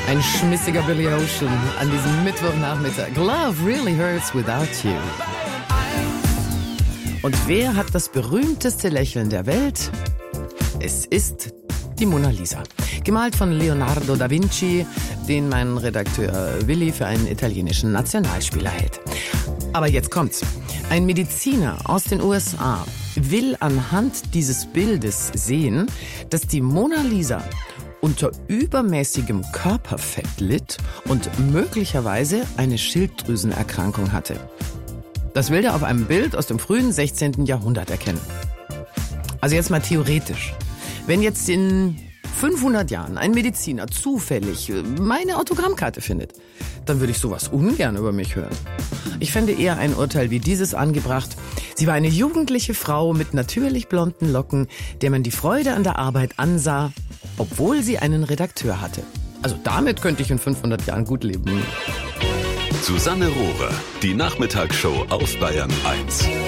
Ein schmissiger Billy Ocean an diesem Mittwochnachmittag. Love really hurts without you. Und wer hat das berühmteste Lächeln der Welt? Es ist die Mona Lisa. Gemalt von Leonardo da Vinci, den mein Redakteur Willi für einen italienischen Nationalspieler hält. Aber jetzt kommt's. Ein Mediziner aus den USA will anhand dieses Bildes sehen, dass die Mona Lisa unter übermäßigem Körperfett litt und möglicherweise eine Schilddrüsenerkrankung hatte. Das will er auf einem Bild aus dem frühen 16. Jahrhundert erkennen. Also jetzt mal theoretisch. Wenn jetzt in 500 Jahren ein Mediziner zufällig meine Autogrammkarte findet, dann würde ich sowas ungern über mich hören. Ich fände eher ein Urteil wie dieses angebracht. Sie war eine jugendliche Frau mit natürlich blonden Locken, der man die Freude an der Arbeit ansah, obwohl sie einen Redakteur hatte. Also damit könnte ich in 500 Jahren gut leben. Susanne Rohrer, die Nachmittagsshow auf Bayern 1.